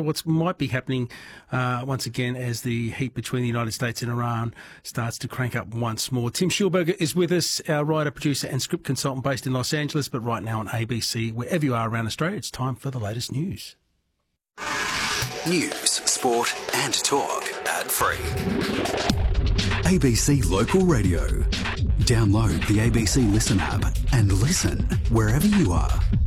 of what might be happening once again as the heat between the United States and Iran starts to crank up once more. Tim Schulberger is with us, our writer, producer and script consultant based in Los Angeles, but right now on ABC, wherever you are around Australia, it's time for the latest news. News, sport and talk ad-free. ABC Local Radio. Download the ABC Listen app and listen wherever you are.